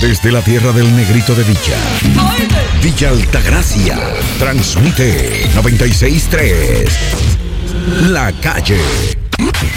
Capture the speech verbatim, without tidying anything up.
Desde la tierra del negrito de Villa, Villa Altagracia, transmite noventa y seis punto tres La Calle.